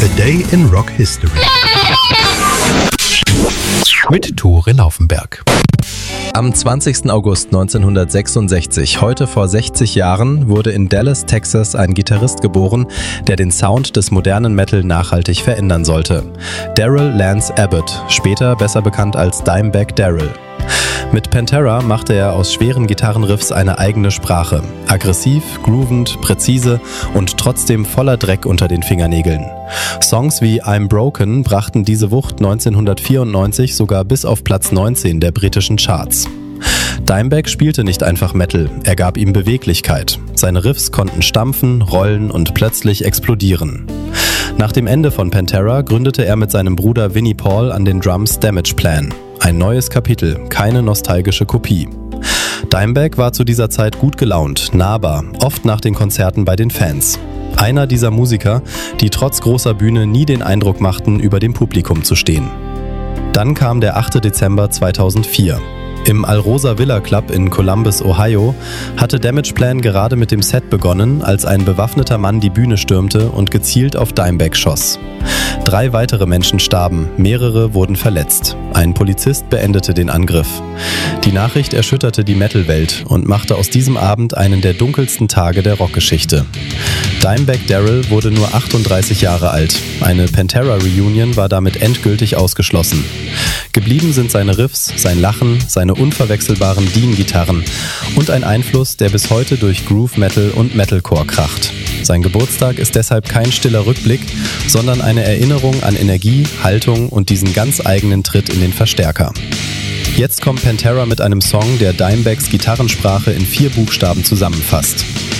A Day in Rock History mit Tore Laufenberg. Am 20. August 1966, heute vor 60 Jahren, wurde in Dallas, Texas, ein Gitarrist geboren, der den Sound des modernen Metal nachhaltig verändern sollte. Darrell Lance Abbott, später besser bekannt als Dimebag Darrell. Mit Pantera machte er aus schweren Gitarrenriffs eine eigene Sprache. Aggressiv, groovend, präzise und trotzdem voller Dreck unter den Fingernägeln. Songs wie I'm Broken brachten diese Wucht 1994 sogar bis auf Platz 19 der britischen Charts. Dimebag spielte nicht einfach Metal, er gab ihm Beweglichkeit. Seine Riffs konnten stampfen, rollen und plötzlich explodieren. Nach dem Ende von Pantera gründete er mit seinem Bruder Vinnie Paul an den Drums Damageplan. Ein neues Kapitel, keine nostalgische Kopie. Dimebag war zu dieser Zeit gut gelaunt, nahbar, oft nach den Konzerten bei den Fans. Einer dieser Musiker, die trotz großer Bühne nie den Eindruck machten, über dem Publikum zu stehen. Dann kam der 8. Dezember 2004. Im Alrosa Villa Club in Columbus, Ohio, hatte Damageplan gerade mit dem Set begonnen, als ein bewaffneter Mann die Bühne stürmte und gezielt auf Dimebag schoss. 3 weitere Menschen starben, mehrere wurden verletzt. Ein Polizist beendete den Angriff. Die Nachricht erschütterte die Metal-Welt und machte aus diesem Abend einen der dunkelsten Tage der Rockgeschichte. Dimebag Darrell wurde nur 38 Jahre alt. Eine Pantera-Reunion war damit endgültig ausgeschlossen. Geblieben sind seine Riffs, sein Lachen, seine unverwechselbaren Dean-Gitarren und ein Einfluss, der bis heute durch Groove Metal und Metalcore kracht. Sein Geburtstag ist deshalb kein stiller Rückblick, sondern eine Erinnerung an Energie, Haltung und diesen ganz eigenen Tritt in den Verstärker. Jetzt kommt Pantera mit einem Song, der Dimebags Gitarrensprache in 4 Buchstaben zusammenfasst.